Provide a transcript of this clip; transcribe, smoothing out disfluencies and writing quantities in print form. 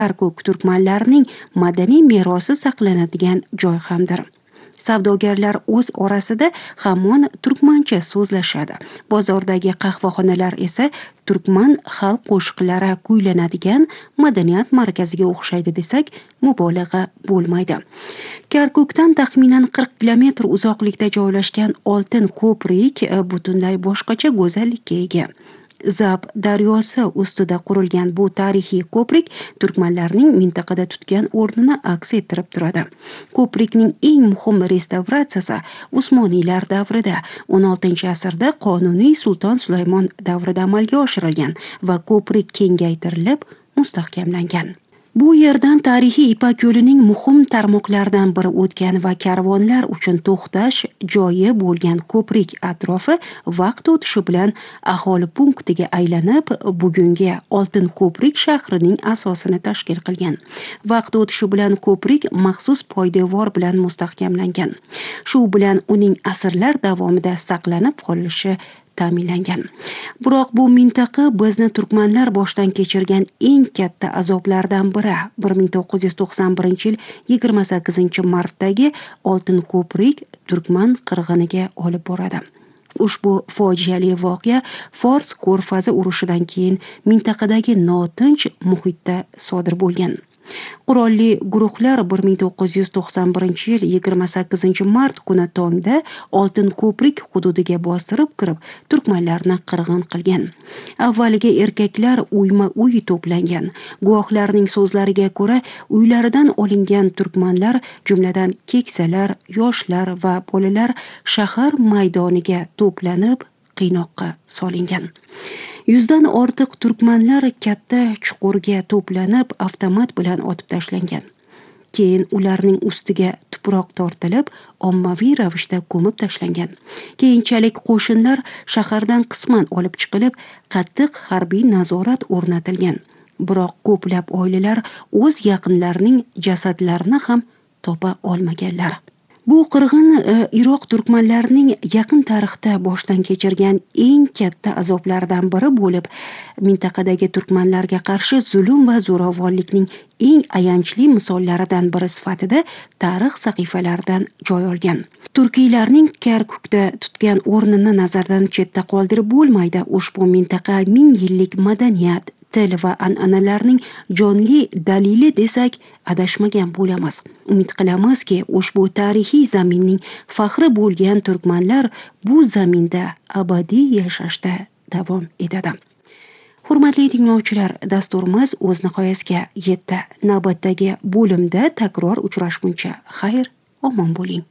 Karkuk turkmanlarning madaniy merosi saqlanadigan joy hamdir. Savdogarlar o'z orasida hamon turkmancha so'zlashadi. Bozordagi qahvaxonalar esa turkman xalq qo'shiqlari kuylanadigan madaniyat markaziga o'xshaydi desak, mubolag'a bo'lmaydi. Karkukdan taxminan 40 kilometr uzoqlikda joylashgan Oltin ko'prik butunlay boshqacha go'zallikka ega. Zab daryosi ustida qurilgan bu tarixiy ko'prik turkmanlarning mintaqada tutgan o'rnini aks ettirib turadi. Ko'prikning eng muhim restavratsiyasi Usmoniylar davrida 16-asrda qonuniy Sulton Sulaymon davrida amalga oshirilgan va ko'prik kengaytirilib, mustahkamlangan. Bu yerdan tarixiy Ipak yo'lining muhim tarmoqlaridan biri o'tgan va karvonlar uchun to'xtash joyi bo'lgan ko'prik atrofi vaqt o'tishi bilan aholi punktiga aylanib, bugungi Oltin ko'prik shahrining asosini tashkil qilgan. Vaqt o'tishi bilan ko'prik maxsus poydevor bilan mustahkamlangan. Shu bilan uning asrlar davomida saqlanib qolishi ta'minlangan. Biroq bu mintaqa bizni turkmanlar boshdan kechirgan eng katta azoblardan biri 1991-yil 28-martdagi Oltin ko'prik turkman qirg'iniga olib boradi. Ushbu fojiali voqea Fors ko'rfazi urushidan keyin mintaqadagi notinch muhitda sodir bo'lgan. Qurolli guruhlar 1991-yil 28-mart kuni tongda Oltin ko'prik hududiga bostirib kirib, turkmanlarni qirg'in qilgan. Avvaliga erkaklar uyma-uy to'plangan. Guvohlarning so'zlariga ko'ra, uylaridan olingan turkmanlar, jumladan keksalar, yoshlar va bolalar shahar maydoniga to'planib, qiynoqqa solingan. 100 dan ortiq turkmanlar katta chuqurga to'planib, avtomat bilan otib tashlangan. Keyin ularning ustiga tuproq tortilib, ommaviy ravishda ko'mib tashlangan. Keyinchalik qo'shinlar shahardan qisman olib chiqilib, qattiq harbiy nazorat o'rnatilgan. Biroq ko'plab oilalar o'z yaqinlarining jasadlarini ham topa olmaganlar. Bu qirg'in Iroq turkmanlarining yaqin tarixda boshdan kechirgan eng katta azoblaridan biri bo'lib, mintaqadagi turkmanlarga qarshi zulm va zo'ravonlikning eng ayanchli misollaridan biri sifatida tarix sahifalaridan joy olgan. Turkiylarning Karkukda tutgan o'rnini nazardan chetda qoldirib bo'lmaydi. Ushbu mintaqa ming yillik madaniyat, til va an'analarning jonli dalili desak, adashmagan bo'lamiz. Umid qilamizki, ushbu tarixiy zaminning faxri bo'lgan turkmanlar bu zaminda abadiy yashashda davom etadi. Hurmatli tinglovchilar, dasturimiz o'z nihoyasiga yetdi. Navbatdagi bo'limda takror uchrashguncha xayr, omon bo'ling.